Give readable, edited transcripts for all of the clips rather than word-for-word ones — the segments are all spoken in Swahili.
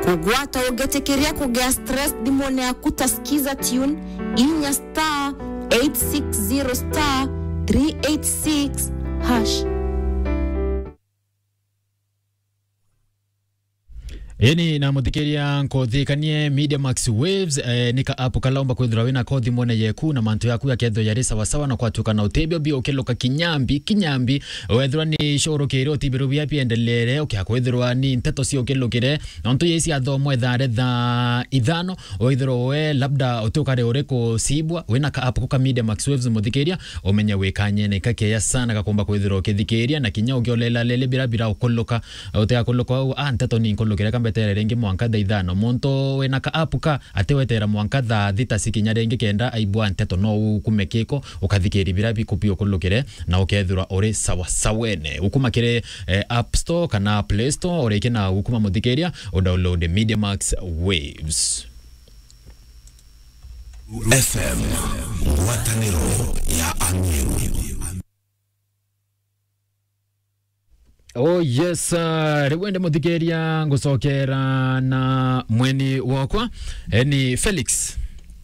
kugwata ugetekeria kugea stress dimone ya kutasikiza tune inya star 860 star 386 hash. Yeni na muthikeria nkothi kanie Media Max Waves nika apu kalaomba kwithira wina kothi mone yeku na mantu yaku yaketho yari sawa sawa na kwatuka na utebio bio ukeloka kinyambi wethirwa ni shoro kero tibiru bia piendelere ukiakwithirwa ni nteto cio kelokire nontu yesi athomo ethare tha ithano withirwa we labda utukare ureko sibwa wina ka apu ka Media Max Waves muthikeria umenya wikanye na ikakeya sana gakomba kwithirwa ukithikeria na kinya ugiolela lele bira ukoloka utekoloka nteto ni nkolokire kamba tere rengi mwanka da ithano monto wena ka apuka atewetera mwanka da thita sikinya rengi kenda aibwa nteto no ukumekeko ukathikeri birabi kupio kulukire na ukethura ore sawa sawene ukumakire App Store kana Play Store ore kina ukuma muthikeria o download Media Max Waves FM watanero ya Amiru. Oh yes, rewende muthikeria ngusokera na mweni wakwa ni Felix.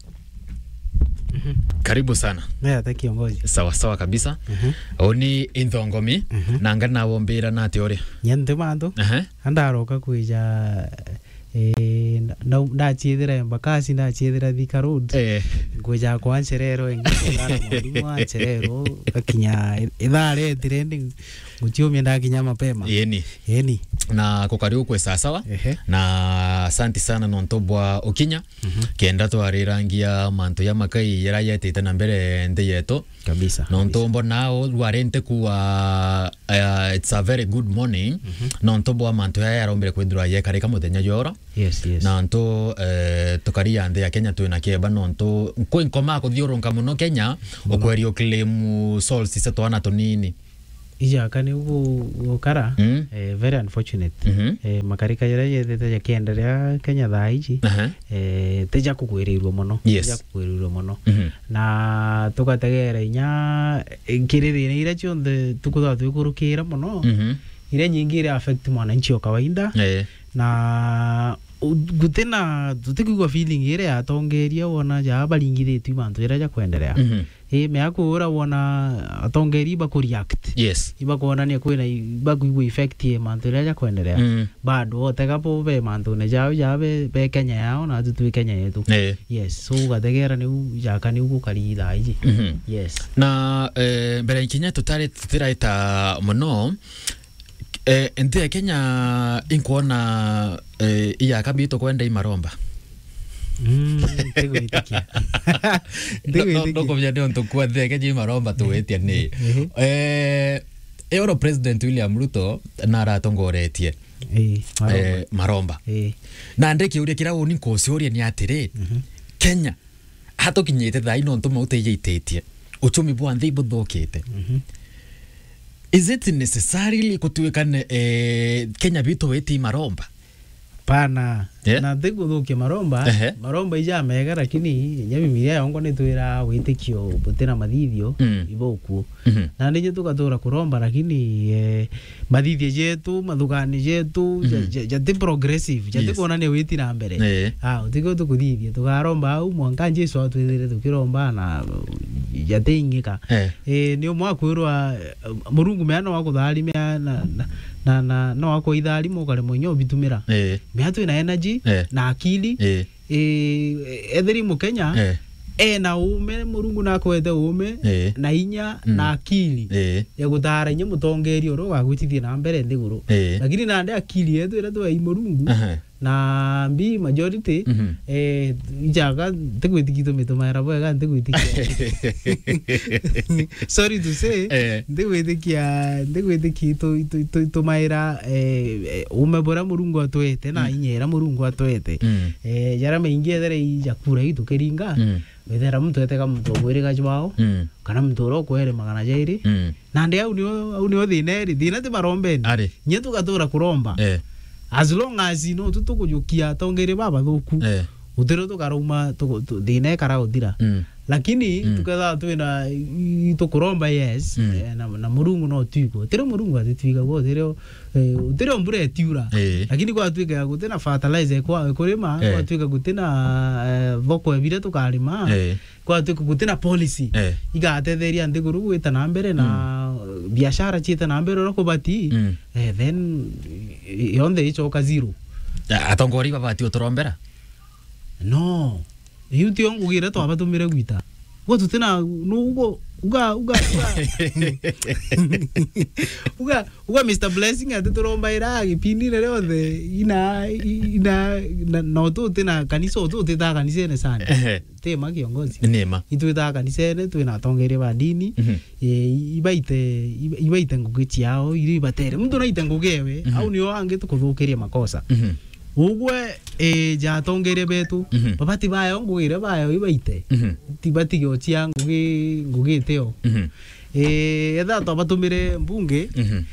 Karibu sana. Thank you ngozi. Sawa sawa kabisa. Oni inthongomi na ngana wombira na teore. Nyende mando. Andaroka kuija ndachithira mbakasi ndachithira Thika Road kuja kwa ncherero ngikana murimu wa ncherero akinya ithare trending mutiumia ndakinya mapema yeni na kokariu kwe sawa na asante sana nontobwa ukinya kenda twarirangia manto ya makai yara yetete na mbere nde yeto kabisa nontombo nao warente kuwa it's a very good morning nontombo manto ya yarombere kwendura yekare ka muthenya yoro yes na nto tokaria nde ya Kenya twina keba nonto kwenkoma ko thioronka muno Kenya okwerio claim solstice twana tonini ija kani ukara very unfortunate makarika yara yethete ya kiendelea Kenya thaiji teja kugwirirwo muno na tukategera inya kiriri ira chonde tukutha tukurukira muno ire nyingi ire affect mwananchi wa kawaida na gutena tutikugwa feeling ire atongeria wona ja balingithitu bantu ira ja kuendelea me akura wona atongeri ba ku react iba kuona ni kwina iba ku effect ye mantu ira ja kuendelea bado otekapo be mantu ne ja be Kenya yao na tu Kenya yetu yes so gategera ni jaka ni ukari thaiji yes na mbere ikinya tutiraita muno ente Kenya inkuona iya kabito kwenda imaromba ndigwitikia ndoko vya ndio kwa theke ji maromba tuwetia ni Euro President William Ruto na ratongoretie maromba na ndeki uri kira uni nkosioria ni atire Kenya hatokinyete thai no ntuma uteyeitetie uchumi bwa nthi buthokete is it necessarily kutuikane Kenya bito weti maromba pana na thiguthukia maromba ija mega lakini nyami miria yongo ni twira witikio butena mathithio iboku na nije tukatura kuromba lakini mathithio jetu mathugani jetu jati progressive jati kuona ni witi na mbere utiko tukuthithia tukaromba au mwanka Jesu atwithire tukiromba na jati ingika ni mwakwirwa murungu meano wa kutharimia na no wako ithari mukare monyo bitumira miatu ina energy na akili etheri mu Kenya na ume murungu na kwete ume na inya na akili ya gutara nye mutongeri oro gwagwitithia na mbere ndiguru lakini na ande akili yetu ira twa imurungu na mbi majority ijaga tegwitikito mitumara bwega ndigwitikia sorry to say ndigwitikia to maira ume bora murungu atwete na inyera murungu atwete yara maingi ethere ijakura itu keringa wethera mtu eteka mtu gwirika jwao kana mtu ro kwere magana jairi na ndi au ni thina ti marombeni nyetu gatura kuromba as long as you know tutukujukia tongere baba thuku utero tukaruma thina kara uthira lakini tukatha twina tukuromba yes na murungu no twiko tire murungu atitwiga go tire mbure tiura lakini kwa twika gutena fertilizer kwa kurima kwa twika gutena thoko evire tukarima kwa twika gutena policy igatetheria ndiguru gwita na mbere na biashara chita na mbere ro kubati then yonde ichoka zero atongori babati utorombera no yuti ongu gira to abatumire gwita go tutena no uga Mr Blessing atutoromba ira gipindi rero ina no tutena kanisa tu teta kanisa ene sana tema kiongozi nema itu teta kanisa ene tu na tongere ba dini ibaite ngugichi yao iri batere mtu naita ngugewe au niyo ange tukuthukiria makosa ugwe ja tongere betu babati bayo ngugire bayo ibaite tibati gyochia ngugiteo etha to batumire mbunge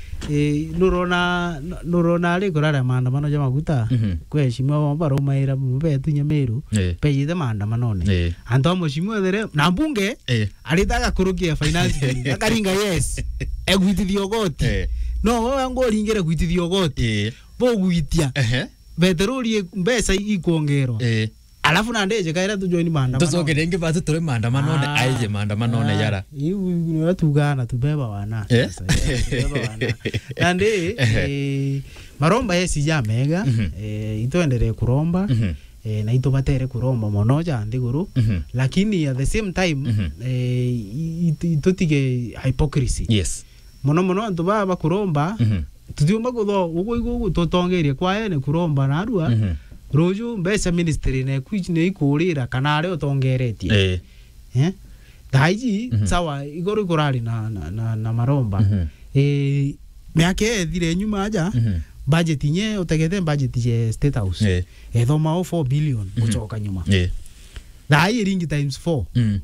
nurona ri kurara maandamano ja maguta kweshimwa baromaira betu nyameru peyite maandamano ne anto moshimwe there na mbunge aritaga kurukia finance akaringa yes egwitithio goti no ngo ringire gwitithio goti bo gwitia beteruri mbesa ikuongerwa alafu na ndeje kaira tu join maandamano tuzogerenge batu tore maandamano ne aije maandamano ne yara ni watu gana tubeba wana tubeba wana ande maromba yesi jamega itoendelee kuromba na ito batere kuromba monoja ndiguru lakini at the same time itotige hypocrisy yes mono antu baba kuromba tudiumba gutho ugo tutongerie kwa ene kuromba na arua roju mbesa ministry ne kwijine ikurira kana ari utongeretie daiji sawa igoro kurari na maromba miake ethire nyuma aja budget nye utegete budget ye state house ethoma 4 billion kuchoka nyuma dai ringi times 4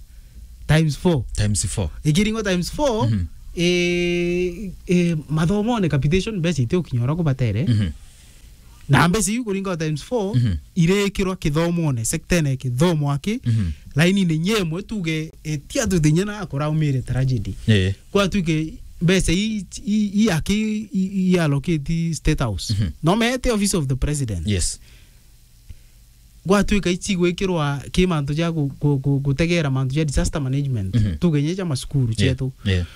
times 4 ikiringo times 4 mathomo ne capitation base itio kinyora ko batere na mbese yu kuringa times 4 irekirwa kithomo ne sector ne kithomo aki line ni nyemwe tuge tia tuthinya na akora umire tragedy kwa tuge mbese i aki i allocate state house no mete office of the president yes gwa tuika ichigwekirwa kimantu ja gutegera mantu ja disaster management tugenye ja maskuru chetu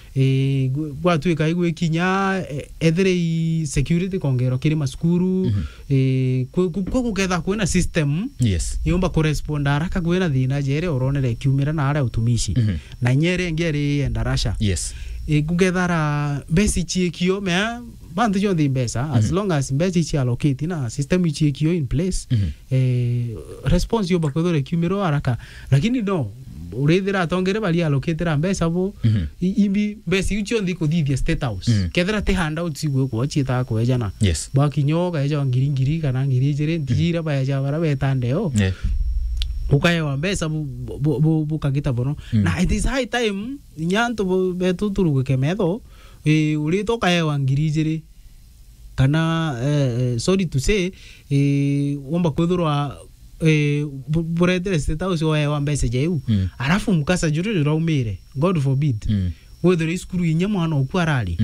gwa tuika igwekinya ethere security kongero kiri maskuru kuketha kwena system yes yomba correspond haraka kwena thina jere oronere kiumira na ara utumishi na nyere ngeri endarasha yes kugethara besi chiekio me bantu jo the besa as long as besi chi allocate na system chiekio in place response yo bakodore kiumiro haraka lakini no urethira tongere bali allocate ra besa bo imbi besi ucho ndiko thithia state house kethera te handout sigwe ko chita ko ejana yes bakinyoga ejo ngiri kana ngiri jere ndira ba ya bara betandeo ukaewa mbesa bu kagita bono na it is high time nyanto betu turuguke metho urito kaewa ngirijere kana sorry to say womba kwithurwa buretere state house wa mbesa jeu arafu mukasa juru raumire god forbid whether iskuru inya mwana okwarari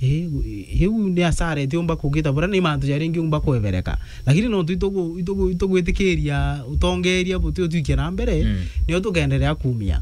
heu ni asare tiomba kugita bora ni mantu jaringi umba kwevereka lakini no itogwetikiria utongeria buti utwikia na mbere ni tugenderea kumia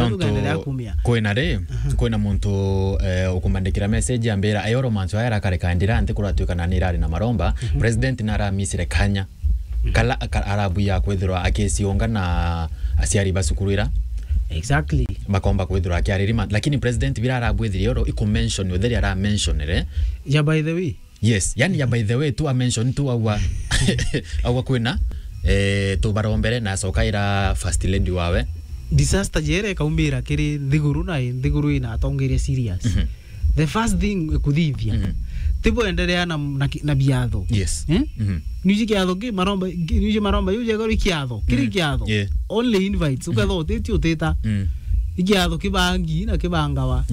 kwina ri kwina muntu ukumandikira message ambira ayoro mantu ayara kare kandira ante kuratwika na nirari na maromba president nara misire kanya kala arabu ya kwethirwa akisionga na asiari basukurira exactly makomba kwithura akiaririma lakini president birara bwithiri oro iko mention wetheri ara mention ya by the way yes yani ya by the way tu a mention tu awa kwina tu barombere na sokaira first lady wawe disaster jere kaumbira kiri ndiguru ina atongeria serious the first thing kuthithia tibo endelea na biatho yes niji kiatho ki maromba yuje gori kiatho kiri kiatho only invites ukatho teti uteta ikiatho kibangi na kibangawa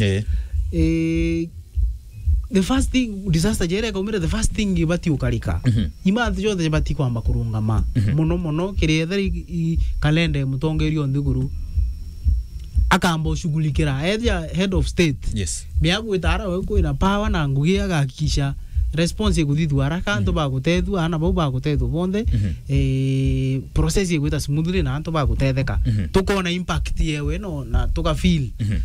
the first thing disaster jere kaumira the first thing ibati ukarika imanthi jothe ibati kwamba kurungama muno kiri etheri kalende mutongerio ndiguru akambo shughulikira head of state yes miago itara we ko ina power na ngugi agakisha response kuthithu haraka antu ba gutethu ana bau ba gutethu bonde process igwita smoothly na antu ba gutetheka tukona impact yewe no na tuka feel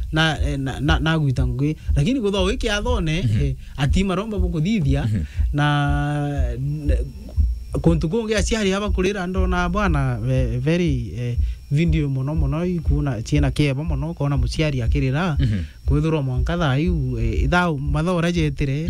na gwita ngugi lakini gutho wiki athone ati maromba bukuthithia na kontu kungi aciari aba kurira ndo na bwana very video mono ikuna china keba mono kona muciari akirira kwithurwa mwanka thaiu ithau mathora jetire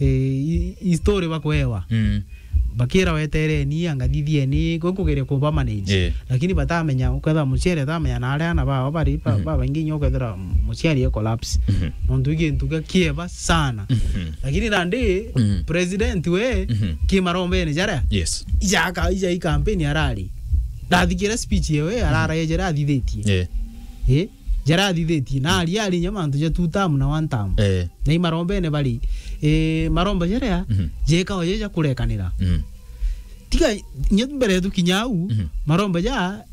story bakwewa bakira wetere ni angathithie ni gukugeria kuba manage lakini batamenya uketha muciari tamenya na aria na baba bari baba nginyo kwethira muciari collapse nondu igintuga kieba sana lakini nandi president we kimarombe ni jara yes ija campaign arari ndathikira speech yewe arara yejera thithetie jara thithetie na ali nyamantu je two term na one term na imarombe ne bali maromba jera jeka oyeja kurekanira tiga nyembere tukinyau maromba ja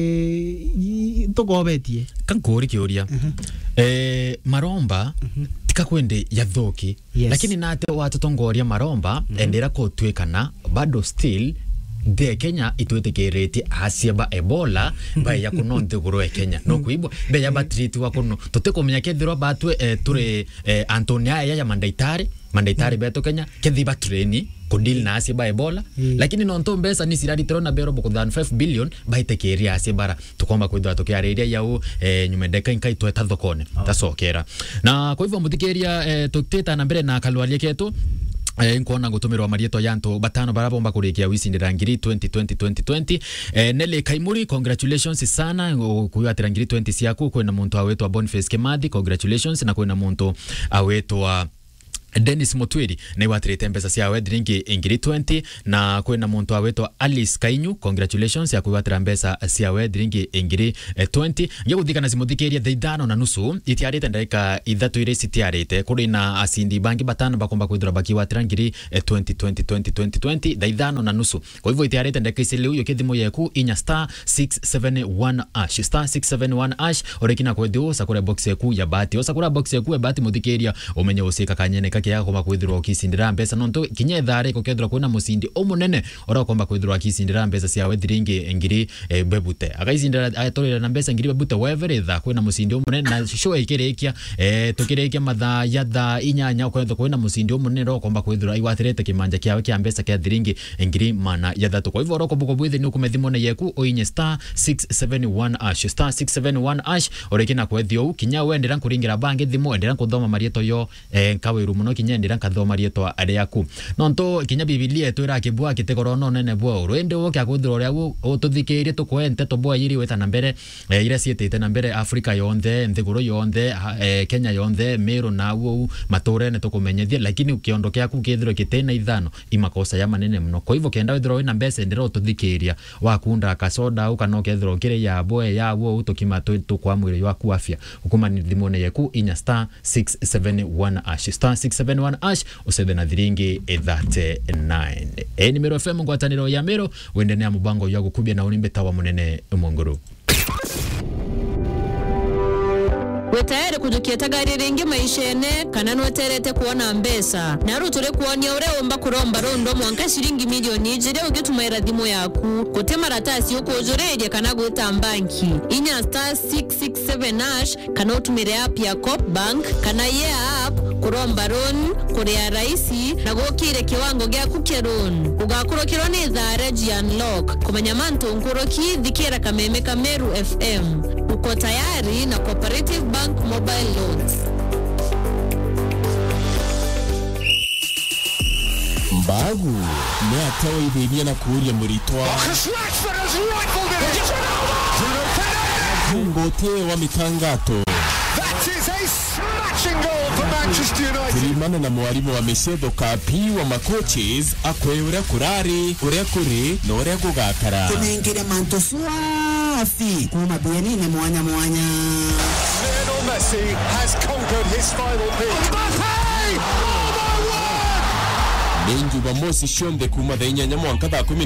tugobetie kankori kioria maromba tika kwende yathoki lakini nate watutongoria maromba endera ko twekana bado still de Kenya itwetekerete asiaba Ebola ba ya kuno nteguro Kenya no kuibwa be ya batriti wa kuno totekomenya kethiro batwe ture Antonia ya mandaitari beto Kenya kethiba treni kudil na asiaba Ebola lakini nonto mbesa ni sirari trona bero boko than 5 billion baitekeria asiabara tukomba kwithwa tukiareria yau nyumendeka inkai tweta thokone tasokera na kwa hivyo mutikeria tuteta na mbere na kalwalie ketu nkona gutumirwa marieto yanto batano barabomba kurikia wisindira ngiri 2020 Nele Kaimuri congratulations sana kuyatira ngiri 20 siaku kwena muntu awetwa Boniface Kemadi congratulations na kwena muntu awetwa Dennis Motwiri na iwatirite mbesa cia wedringi ngiri 20 na kwena muntu awetwa Alice Kainyu congratulations ya kuwatira mbesa cia wedringi ngiri 20 ngiguthikana simuthikeria thaithano na nusu itiarite ndaika ithatu ire citiarite kuri na asindi bangi batano bakomba kwithira baki watira ngiri 2020 thaithano na nusu kwa hivyo itiarite ndaika isile uyo kithimo yeku inya *671# orekina kwethio sakura box yeku ya bati osakura box yeku ya bati muthikeria umenye usika kanyene kia komba kwithirwa kisindira mbesa nonto kinye thare ko kethira kwina musindi omunene ora komba kwithirwa kisindira mbesa cia wethiringi ngiri bebute agaisindira atorera na mbesa ngiri bebute wevere tha kwina musindi omunene na show ikirekia tukirekia matha yatha inyanya kwethira kwina musindi omunene ro komba kwithirwa iwatirete kimanja kiawe kia mbesa kia thiringi ngiri mana yathatu kwa hivyo ro komba bwithi ni kumethimone yeku oinye *671# orekina kwethio kinya wendera kuringira bangi thimo endera kuthoma marieto yo kawiru muno kinyendira kathoma rieto ariaku nonto kinya Biblia twira kibwa kitegoro no nene bwa urende wo kya kuthiro ria ututhikirie tukwente to bwa yiri weta na mbere ira cietete na mbere Africa yonthe nthiguro yonthe Kenya yonthe Meru na wo maturene tukumenyethia lakini ukiondokea ku kithiro kitena ithano imakosa ya manene muno kwa hivyo kenda withiro wina mbese ndira ututhikiria wakunda kasoda ukanoke kithiro kire ya boe ya wo utukimatu tukwa mwiri waku afya ukumani thimone yeku inya *671# usede na thiringi 39 nimero FM ngwataniro ya Mero wende na mubango ya gukubia na unimbe tawa munene umonguru wetayari kujukia gari ringi maishene kana nweterete kuona mbesa naru tule kuonia ure omba kuromba rondo mwanka shilingi milioni ijire ugitumaira thimo yaku kote maratasi uko ujureje kana guta banki inya *667# kana utumire app ya Coop Bank kana ye app kuromba ron kuria raisi na gukire kiwango gya kukeron ugakurokiro ni tharaji unlock kumenya manto nkuroki thikira kameme Kameru FM uko tayari na Cooperative Bank mobile loans. Mbagu ni atawa ibenia na kuuria muritwa Ngote wa mitangato. That is a smashing goal for Manchester United. Kurimana na mwalimu wa Mesedo Kapi wa makoches akwe uria kurari uria kuri na uria kugakara kunengere manto swafi kuma beni na mwanya Lionel Messi has conquered his final peak. Mbappe! Oh my word! Nengi wa Mosi Shonde kuma da inyanya mwanka da